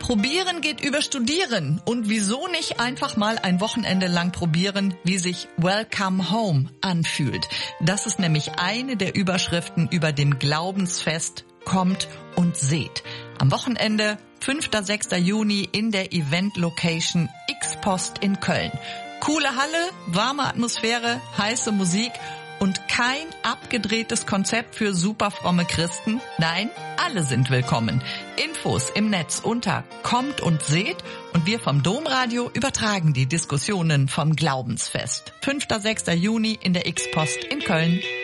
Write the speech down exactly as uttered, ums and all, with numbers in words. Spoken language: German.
Probieren geht über Studieren. Und wieso nicht einfach mal ein Wochenende lang probieren, wie sich Welcome Home anfühlt? Das ist nämlich eine der Überschriften über dem Glaubensfest Kommt und seht. Am Wochenende, fünfter sechster Juni in der Event-Location X-Post in Köln. Coole Halle, warme Atmosphäre, heiße Musik und kein abgedrehtes Konzept für superfromme Christen. Nein, alle sind willkommen. Infos im Netz unter Kommt und seht und wir vom Domradio übertragen die Diskussionen vom Glaubensfest. fünfter sechster Juni in der X-Post in Köln.